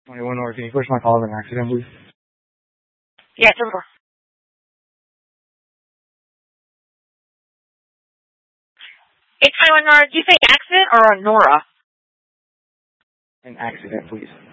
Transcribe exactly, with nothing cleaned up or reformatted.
twenty-one North, can you push my call of an accident, please? Yeah, it's over. It's twenty-one North. Did you say accident or Nora? An accident, please.